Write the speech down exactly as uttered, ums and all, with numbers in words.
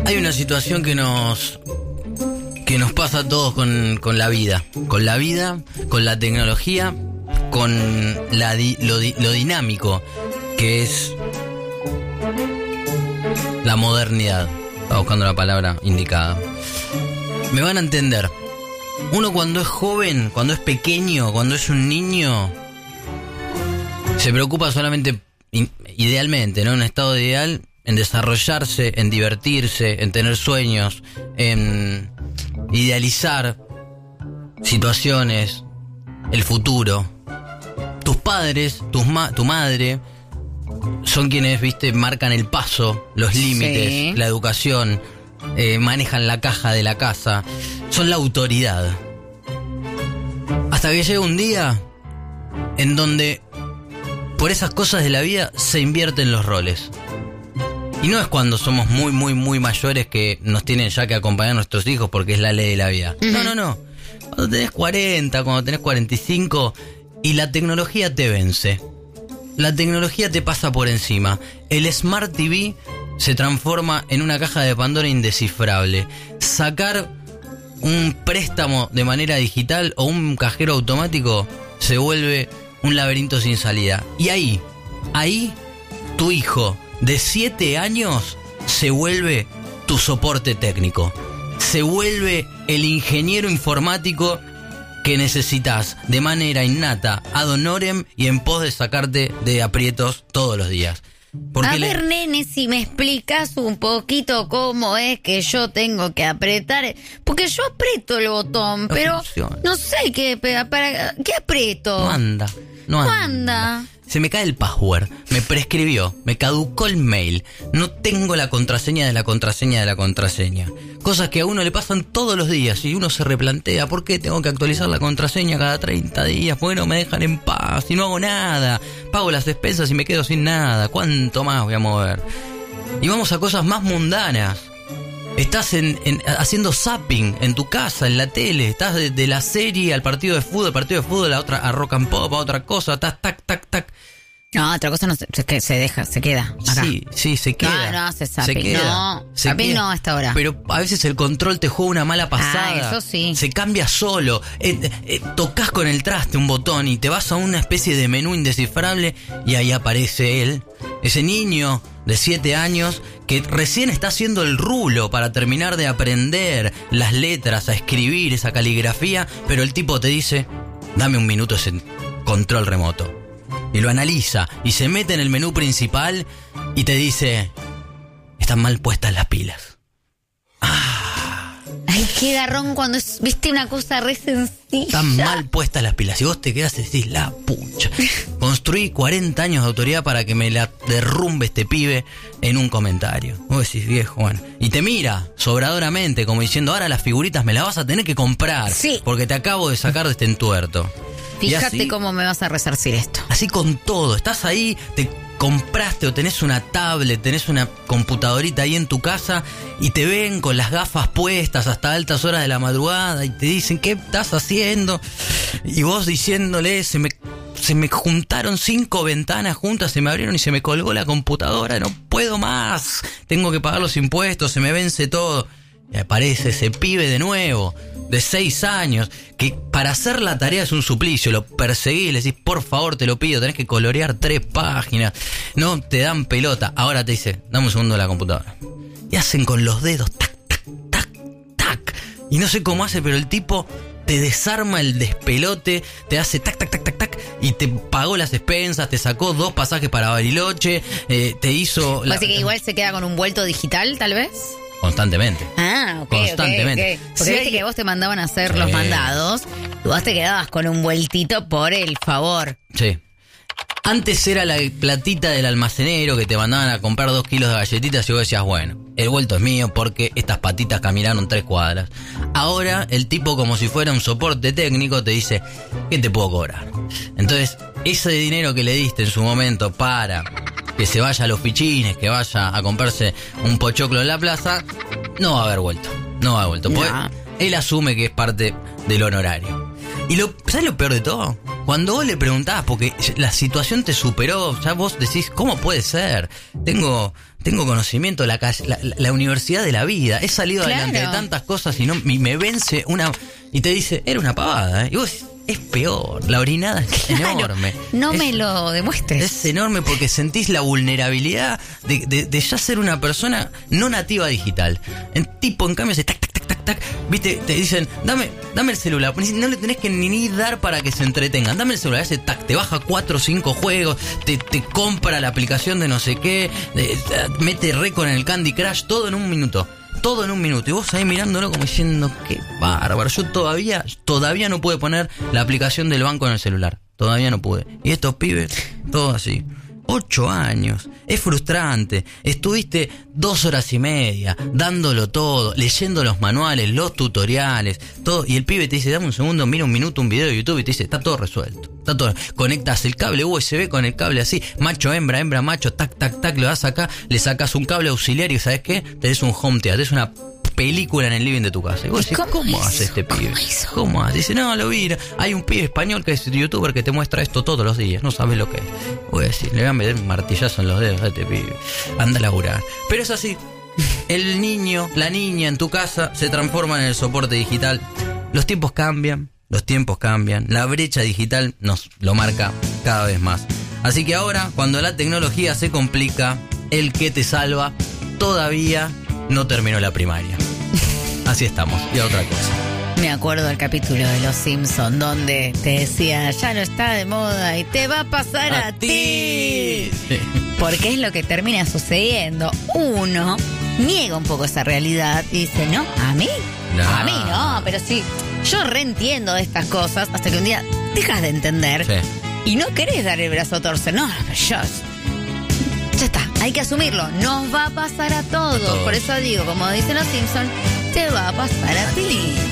Hay una situación que nos que nos pasa a todos con, con la vida, con la vida, con la tecnología, con la di, lo, di, lo dinámico que es la modernidad. Estaba buscando la palabra indicada. Me van a entender. Uno cuando es joven, cuando es pequeño, cuando es un niño, se preocupa solamente, idealmente, ¿no? En un estado ideal, en desarrollarse, en divertirse, en tener sueños, en idealizar situaciones, el futuro. Tus padres, tus ma- tu madre, son quienes, viste, marcan el paso, los límites, sí. La educación, eh, manejan la caja de la casa, son la autoridad. Hasta que llega un día en donde, por esas cosas de la vida, se invierten los roles. Y no es cuando somos muy, muy, muy mayores que nos tienen ya que acompañar a nuestros hijos porque es la ley de la vida. Uh-huh. No, no, no. Cuando tenés cuarenta, cuando tenés cuarenta y cinco y la tecnología te vence. La tecnología te pasa por encima. El Smart T V se transforma en una caja de Pandora indescifrable. Sacar un préstamo de manera digital o un cajero automático se vuelve un laberinto sin salida. Y ahí, ahí, tu hijo de siete años se vuelve tu soporte técnico. Se vuelve el ingeniero informático que necesitas de manera innata, ad honorem y en pos de sacarte de aprietos todos los días. Porque a ver, le... nene, si me explicas un poquito cómo es que yo tengo que apretar, porque yo aprieto el botón, no pero funciona. No sé qué, para, ¿qué aprieto? No anda, no anda. No anda. Se me cae el password, me prescribió, me caducó el mail, no tengo la contraseña de la contraseña de la contraseña. Cosas que a uno le pasan todos los días y uno se replantea, ¿por qué tengo que actualizar la contraseña cada treinta días? ¿Por qué no me dejan en paz? Y no hago nada, pago las despensas y me quedo sin nada, ¿cuánto más voy a mover? Y vamos a cosas más mundanas. Estás en, en, haciendo zapping en tu casa, en la tele. Estás de, de la serie al partido de fútbol, partido de fútbol, a otra, a rock and pop, a otra cosa. Tac, tac, tac, tac. No, otra cosa no se, se, se deja, se queda acá. Sí, sí, se queda. No, no hace zapping. Se queda, no, se zapping queda. No hasta ahora. Pero a veces el control te juega una mala pasada. Ah, eso sí. Se cambia solo. Eh, eh, tocas con el traste un botón y te vas a una especie de menú indescifrable y ahí aparece él, ese niño de siete años que recién está haciendo el rulo para terminar de aprender las letras, a escribir esa caligrafía, pero el tipo te dice, dame un minuto ese control remoto. Y lo analiza y se mete en el menú principal y te dice, están mal puestas las pilas. Ah. Ay, qué garrón cuando es, viste, una cosa re sencilla. Están mal puestas las pilas. Y vos te quedás y decís, la pucha. Construí cuarenta años de autoridad para que me la derrumbe este pibe en un comentario. Vos decís, viejo, bueno. Y te mira sobradoramente como diciendo, ahora las figuritas me las vas a tener que comprar. Sí. Porque te acabo de sacar de este entuerto. Fíjate así, cómo me vas a resarcir esto. Así con todo. Estás ahí, te compraste o tenés una tablet, tenés una computadorita ahí en tu casa y te ven con las gafas puestas hasta altas horas de la madrugada y te dicen, ¿qué estás haciendo? Y vos diciéndole, se me, se me juntaron cinco ventanas juntas, se me abrieron y se me colgó la computadora, no puedo más, tengo que pagar los impuestos, se me vence todo. Y aparece ese pibe de nuevo, de seis años, que para hacer la tarea es un suplicio, lo perseguís, le decís, por favor, te lo pido, tenés que colorear tres páginas, no te dan pelota. Ahora te dice, dame un segundo de la computadora. Y hacen con los dedos, tac, tac, tac, tac. Y no sé cómo hace, pero el tipo te desarma el despelote, te hace tac, tac, tac, tac, tac, y te pagó las expensas, te sacó dos pasajes para Bariloche, eh, te hizo... La... Así que igual se queda con un vuelto digital, tal vez. Constantemente. Ah, ok, Constantemente. Okay, okay. Porque sí, viste hay... que vos te mandaban a hacer sí. los mandados y vos te quedabas con un vueltito por el favor. Sí. Antes era la platita del almacenero que te mandaban a comprar dos kilos de galletitas y vos decías, bueno, el vuelto es mío porque estas patitas caminaron tres cuadras. Ahora el tipo, como si fuera un soporte técnico, te dice, ¿qué te puedo cobrar? Entonces, ese dinero que le diste en su momento para... que se vaya a los pichines, que vaya a comprarse un pochoclo en la plaza, no va a haber vuelto. No va a haber vuelto. Pues no. Él asume que es parte del honorario. Y lo, ¿sabes lo peor de todo? Cuando vos le preguntás, porque la situación te superó, ya vos decís, ¿cómo puede ser? Tengo tengo conocimiento, la, la, la universidad de la vida, he salido claro. adelante de tantas cosas y no y me vence una... Y te dice, era una pavada, ¿eh? Y vos es peor, la orinada es claro, enorme. No es, me lo demuestres. Es enorme porque sentís la vulnerabilidad de, de, de ya ser una persona no nativa digital. En tipo, en cambio, se tac, tac, tac, tac, tac, viste, te dicen, dame, dame el celular. No le tenés que ni, ni dar para que se entretengan. Dame el celular, ese tac, te baja cuatro o cinco juegos, te, te compra la aplicación de no sé qué, de, te mete récord en el Candy Crush, todo en un minuto. Todo en un minuto. Y vos ahí mirándolo como diciendo, qué bárbaro. Yo todavía, todavía no pude poner la aplicación del banco en el celular. Todavía no pude. Y estos pibes, todo así. Ocho años. Es frustrante. Estuviste dos horas y media dándolo todo, leyendo los manuales, los tutoriales, todo. Y el pibe te dice, dame un segundo, mira un minuto un video de YouTube y te dice, está todo resuelto. Está todo. Conectas el cable U S B con el cable así, macho, hembra, hembra, macho, tac, tac, tac, lo das acá, le sacas un cable auxiliar y ¿sabes qué? Tenés un home theater, tenés una película en el living de tu casa. Y vos decís, ¿cómo, ¿cómo hace este pibe? ¿Cómo hace? Dice, no, lo vi. Hay un pibe español que es youtuber que te muestra esto todos los días. No sabes lo que es. Voy a decir, le voy a meter un martillazo en los dedos a este pibe. Anda a laburar. Pero es así. El niño, la niña en tu casa se transforma en el soporte digital. Los tiempos cambian. Los tiempos cambian. La brecha digital nos lo marca cada vez más. Así que ahora, cuando la tecnología se complica, el que te salva todavía no terminó la primaria. Así estamos, y a otra cosa. Me acuerdo del capítulo de Los Simpson donde te decía, ya no está de moda y te va a pasar a, a ti. ti. Sí. Porque es lo que termina sucediendo. Uno niega un poco esa realidad y dice, no, a mí, no. a mí no, pero sí, yo reentiendo de estas cosas hasta que un día dejas de entender sí. y no querés dar el brazo a torcer. No, pero yo... Ya está, hay que asumirlo. Nos va a pasar a todos. A todos. Por eso digo, como dicen los Simpsons, te va a pasar a, a ti. ti.